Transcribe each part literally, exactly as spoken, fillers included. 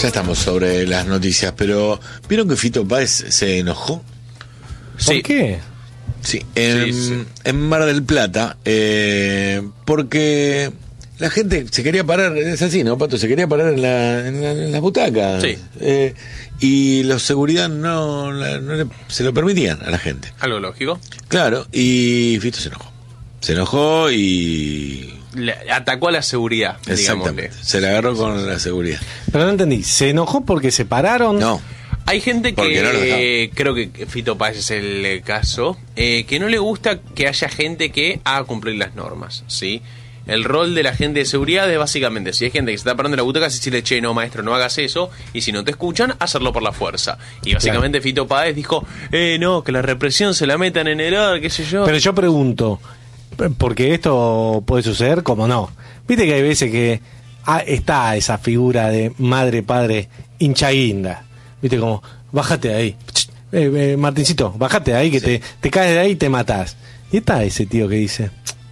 Ya estamos sobre las noticias, pero ¿vieron que Fito Páez se enojó? ¿Por sí. qué? Sí, en, sí, sí. en Mar del Plata, eh, porque la gente se quería parar, es así, ¿no, Pato? Se quería parar en la, en la, en la butaca. Sí. Eh, y los seguridad no, no le, se lo permitían a la gente. Algo lógico. Claro, y Fito se enojó. Se enojó y... Le atacó a la seguridad. Exactamente. Digámosle. Se le agarró con la seguridad. Pero no entendí, ¿se enojó porque se pararon? No. Hay gente que, no eh, creo que Fito Páez es el caso, eh, que no le gusta que haya gente que haga cumplir las normas, ¿sí? El rol de la gente de seguridad es básicamente, si hay gente que se está parando en la butaca, decirle, che, no, maestro, no hagas eso, y si no te escuchan, hacerlo por la fuerza. Y básicamente claro. Fito Páez dijo, eh, no, que la represión se la metan en el or, qué sé yo. Pero yo pregunto, porque esto puede suceder como no. Viste que hay veces que ah, está esa figura de madre, padre, hincha guinda. Viste como, bájate de ahí. Eh, eh, Martincito, bájate de ahí que sí. te, te caes de ahí y te matás. Y está ese tío que dice,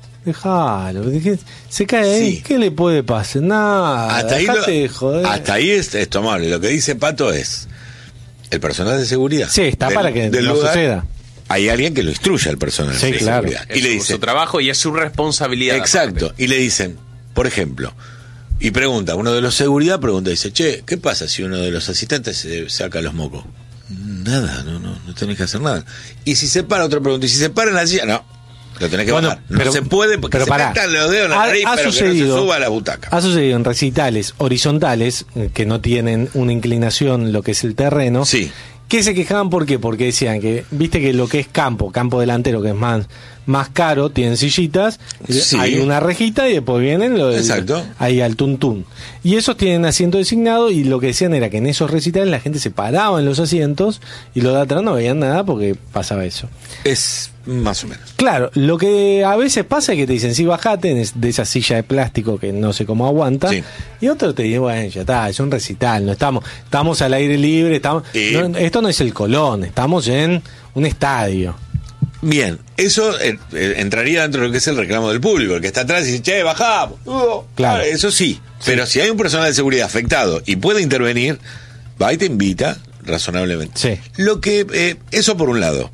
déjalo, se cae de ahí, sí. ¿qué le puede pasar? Nada, hasta ahí, lo, de joder. Hasta ahí es, es tomable. Lo que dice Pato es, el personal de seguridad. Sí, está del, para que no lugar, suceda. Hay alguien que lo instruye al personal sí, de claro. seguridad. Es y le su, dice, su trabajo y es su responsabilidad. Exacto. Aparte. Y le dicen, por ejemplo, y pregunta, uno de los seguridad pregunta, dice, che, ¿qué pasa si uno de los asistentes se saca los mocos? Nada, no, no, no tenés que hacer nada. Y si se para, otra pregunta, y si se para en la silla, no, lo tenés que bueno, bajar. No pero, se puede porque pero se pará, metan los dedos en la nariz, pero sucedido, que no se suba a la butaca. Ha sucedido en recitales horizontales, que no tienen una inclinación, lo que es el terreno, sí. que se quejaban, ¿por qué? Porque decían que, viste que lo que es campo, campo delantero, que es más más caro, tienen sillitas, sí. hay una rejita y después vienen lo del, Exacto. ahí al tuntún. Y esos tienen asiento designado y lo que decían era que en esos recitales la gente se paraba en los asientos y los de atrás no veían nada porque pasaba eso. Es más o menos. Claro, lo que a veces pasa es que te dicen, sí, bajate de esa silla de plástico que no sé cómo aguanta, sí. y otros te dicen, bueno, ya está, es un recital, no estamos, estamos al aire libre, estamos, y... no, esto no es el Colón, estamos en un estadio. Bien, eso eh, eh, entraría dentro de lo que es el reclamo del público, el que está atrás y dice, che, bajá. Uh, claro. Eso sí, sí, pero si hay un personal de seguridad afectado y puede intervenir, va y te invita razonablemente. Sí. Lo que, eh, eso por un lado.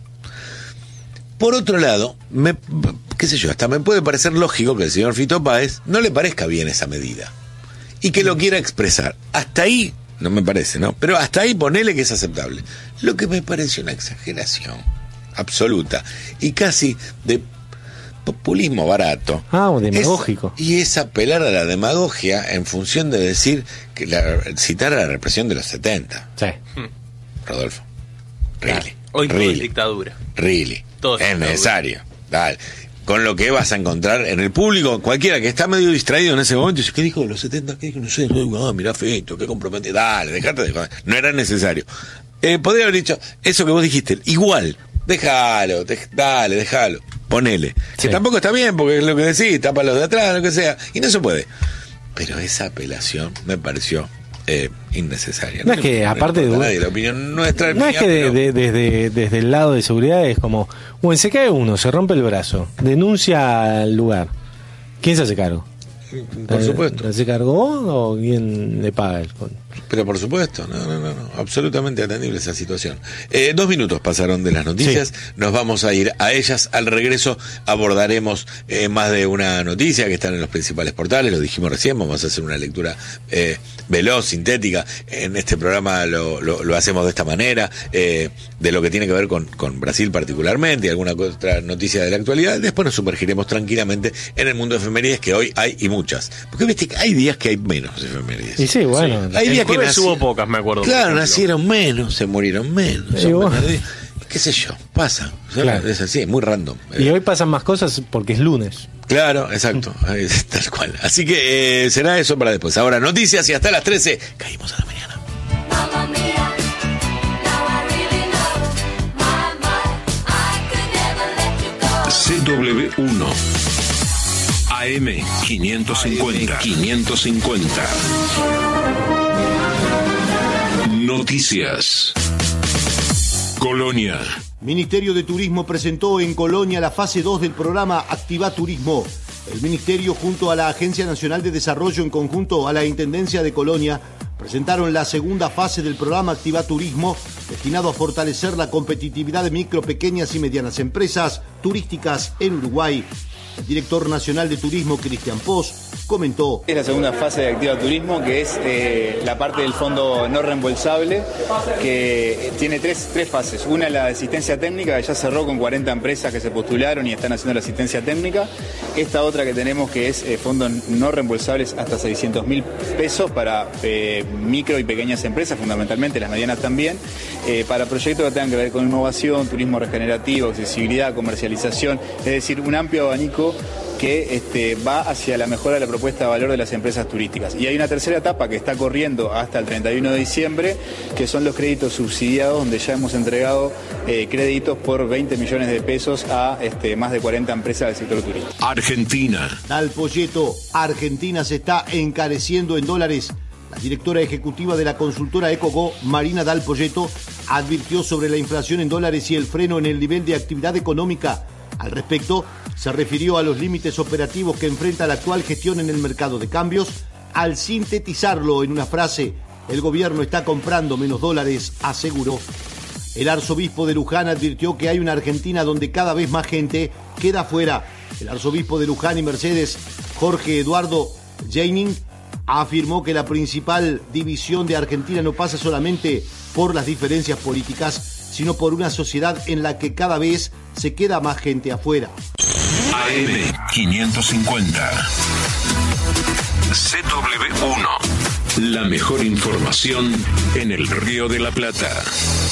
Por otro lado, me, qué sé yo, hasta me puede parecer lógico que el señor Fito Páez no le parezca bien esa medida y que lo quiera expresar. Hasta ahí, no me parece, ¿no? Pero hasta ahí ponele que es aceptable. Lo que me parece una exageración absoluta y casi de populismo barato. Ah, o demagógico. Es, y es apelar a la demagogia en función de decir que la, citar a la represión de los setenta. Sí. Rodolfo. Really. Hoy really. todo dictadura. Really. Todo es dictadura. Necesario. Dale. Con lo que vas a encontrar en el público, cualquiera que está medio distraído en ese momento, dice, ¿qué dijo de los setenta? ¿Qué dijo? No sé, no, ah, mirá Fito, qué comprometido. Dale, dejate de joder. No era necesario. Eh, podría haber dicho eso que vos dijiste, igual. Déjalo, dej, dale, déjalo, ponele. Sí. Que tampoco está bien, porque es lo que decís, tapa los de atrás, lo que sea, y no se puede. Pero esa apelación me pareció eh, innecesaria. No, no es que, no aparte de. Nadie, la opinión nuestra. No mía, es que de, pero... de, desde, desde el lado de seguridad es como, bueno, se cae uno, se rompe el brazo, denuncia al lugar. ¿Quién se hace cargo? Por supuesto. ¿Se cargó o quién le paga el con? Pero por supuesto, no, no, no, no, absolutamente atendible esa situación. Eh, dos minutos pasaron de las noticias, sí. Nos vamos a ir a ellas. Al regreso abordaremos eh, más de una noticia que están en los principales portales, lo dijimos recién, vamos a hacer una lectura eh, veloz, sintética. En este programa lo, lo, lo hacemos de esta manera, eh, de lo que tiene que ver con, con Brasil particularmente y alguna otra noticia de la actualidad. Después nos sumergiremos tranquilamente en el mundo de efemérides, que hoy hay y muchas. Porque viste que hay días que hay menos efemérides. Y sí, bueno. Sí. Hay días que hubo pocas, me acuerdo. Claro, nacieron menos, se murieron menos. Sí, bueno. Qué sé yo, pasa. Claro. Es así, muy random. Y hoy pasan más cosas porque es lunes. Claro, exacto, tal cual. Así que eh, será eso para después. Ahora noticias y hasta las trece caímos a la mañana. C W uno A M quinientos cincuenta quinientos cincuenta Noticias. Colonia. Ministerio de Turismo presentó en Colonia la fase dos del programa Activa Turismo. El Ministerio, junto a la Agencia Nacional de Desarrollo, en conjunto a la Intendencia de Colonia, presentaron la segunda fase del programa Activa Turismo, destinado a fortalecer la competitividad de micro, pequeñas y medianas empresas turísticas en Uruguay. El director nacional de turismo, Cristian Pos, comentó: Es la segunda fase de Activa Turismo, que es eh, la parte del fondo no reembolsable, que tiene tres, tres fases. Una, la asistencia técnica, que ya cerró con cuarenta empresas que se postularon y están haciendo la asistencia técnica. Esta otra que tenemos, que es eh, fondos no reembolsables hasta seiscientos mil pesos para eh, micro y pequeñas empresas, fundamentalmente las medianas también, eh, para proyectos que tengan que ver con innovación, turismo regenerativo, accesibilidad, comercialización, es decir, un amplio abanico que este, va hacia la mejora de la propuesta de valor de las empresas turísticas. Y hay una tercera etapa que está corriendo hasta el treinta y uno de diciembre, que son los créditos subsidiados, donde ya hemos entregado eh, créditos por veinte millones de pesos a este, más de cuarenta empresas del sector turístico. Argentina. Dal Poyeto, Argentina se está encareciendo en dólares. La directora ejecutiva de la consultora EcoGo, Marina Dal Poyeto, advirtió sobre la inflación en dólares y el freno en el nivel de actividad económica. Al respecto, se refirió a los límites operativos que enfrenta la actual gestión en el mercado de cambios. Al sintetizarlo en una frase, el gobierno está comprando menos dólares, aseguró. El arzobispo de Luján advirtió que hay una Argentina donde cada vez más gente queda fuera. El arzobispo de Luján y Mercedes, Jorge Eduardo Jaining, afirmó que la principal división de Argentina no pasa solamente por las diferencias políticas, sino por una sociedad en la que cada vez se queda más gente afuera. A M quinientos cincuenta. C W uno. La mejor información en el Río de la Plata.